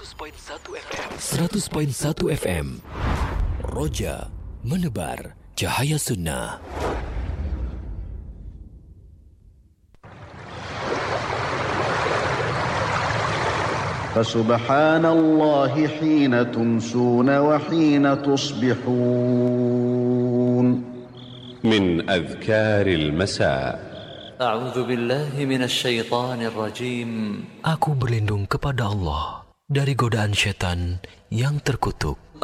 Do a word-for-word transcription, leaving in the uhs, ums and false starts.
seratus perpuluhan satu F M. Roja menebar cahaya sunnah. Fasubhanallahi hina tumsuna wa hina tusbihun. Min adhkaril masa. A'udzu billahi minasy syaithanir rajim. Aku berlindung kepada Allah dari godaan syaitan yang terkutuk.